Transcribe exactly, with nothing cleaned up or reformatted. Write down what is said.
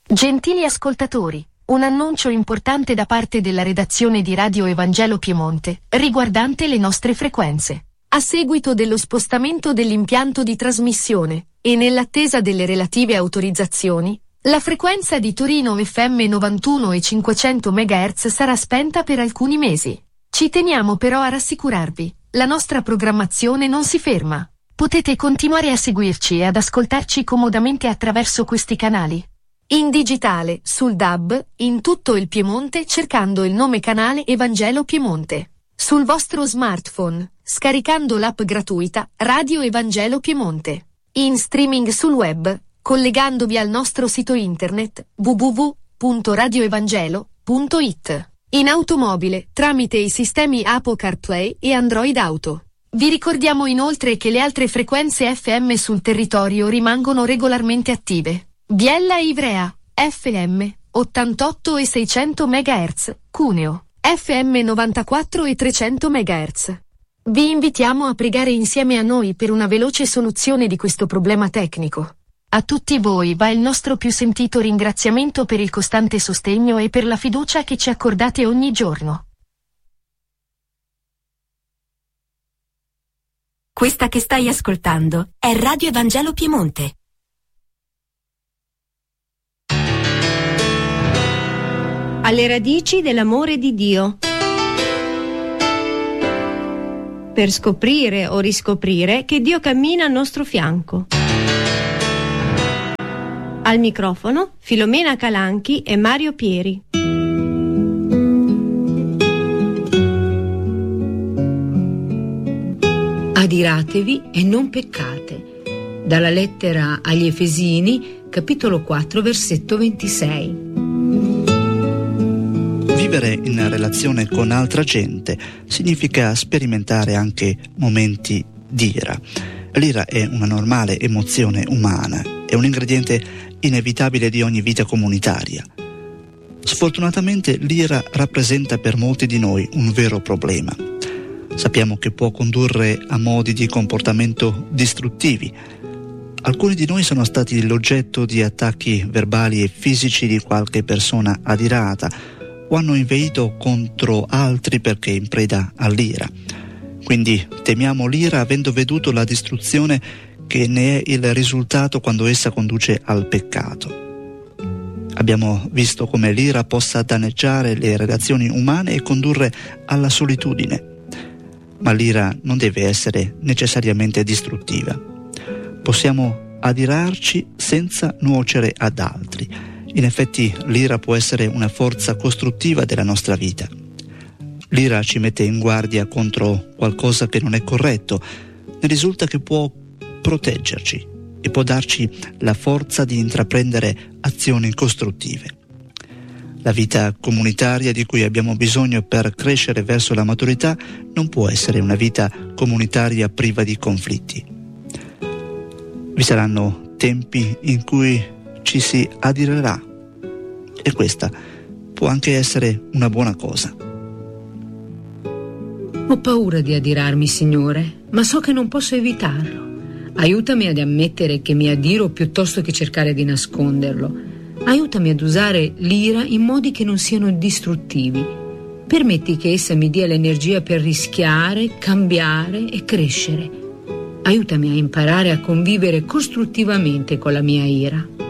Gentili ascoltatori, un annuncio importante da parte della redazione di Radio Evangelo Piemonte, riguardante le nostre frequenze. A seguito dello spostamento dell'impianto di trasmissione, e nell'attesa delle relative autorizzazioni, la frequenza di Torino F M novantuno e cinquecento megahertz sarà spenta per alcuni mesi. Ci teniamo però a rassicurarvi, la nostra programmazione non si ferma. Potete continuare a seguirci e ad ascoltarci comodamente attraverso questi canali. In digitale, sul D A B, in tutto il Piemonte cercando il nome canale Evangelo Piemonte. Sul vostro smartphone, scaricando l'app gratuita Radio Evangelo Piemonte. In streaming sul web, collegandovi al nostro sito internet w w w punto radio evangelo punto i t. In automobile, tramite i sistemi Apple CarPlay e Android Auto. Vi ricordiamo inoltre che le altre frequenze F M sul territorio rimangono regolarmente attive. Biella e Ivrea, F M, ottantotto e seicento megahertz, Cuneo, F M novantaquattro e trecento megahertz. Vi invitiamo a pregare insieme a noi per una veloce soluzione di questo problema tecnico. A tutti voi va il nostro più sentito ringraziamento per il costante sostegno e per la fiducia che ci accordate ogni giorno. Questa che stai ascoltando è Radio Evangelo Piemonte. Alle radici dell'amore di Dio. Per scoprire o riscoprire che Dio cammina al nostro fianco. Al microfono Filomena Calanchi e Mario Pieri. Adiratevi e non peccate. Dalla lettera agli Efesini, capitolo quattro, versetto ventisei. Vivere in relazione con altra gente significa sperimentare anche momenti di ira. L'ira è una normale emozione umana, è un ingrediente inevitabile di ogni vita comunitaria. Sfortunatamente l'ira rappresenta per molti di noi un vero problema. Sappiamo che può condurre a modi di comportamento distruttivi. Alcuni di noi sono stati l'oggetto di attacchi verbali e fisici di qualche persona adirata, o hanno inveito contro altri perché in preda all'ira. Quindi temiamo l'ira avendo veduto la distruzione che ne è il risultato quando essa conduce al peccato. Abbiamo visto come l'ira possa danneggiare le relazioni umane e condurre alla solitudine. Ma l'ira non deve essere necessariamente distruttiva. Possiamo adirarci senza nuocere ad altri. In effetti l'ira può essere una forza costruttiva della nostra vita. L'ira ci mette in guardia contro qualcosa che non è corretto. Ne risulta che può proteggerci e può darci la forza di intraprendere azioni costruttive. La vita comunitaria di cui abbiamo bisogno per crescere verso la maturità non può essere una vita comunitaria priva di conflitti. Vi saranno tempi in cui ci si adirerà e questa può anche essere una buona cosa. Ho paura di adirarmi, Signore, ma so che non posso evitarlo. Aiutami ad ammettere che mi adiro piuttosto che cercare di nasconderlo. Aiutami ad usare l'ira in modi che non siano distruttivi. Permetti che essa mi dia l'energia per rischiare, cambiare e crescere. Aiutami a imparare a convivere costruttivamente con la mia ira.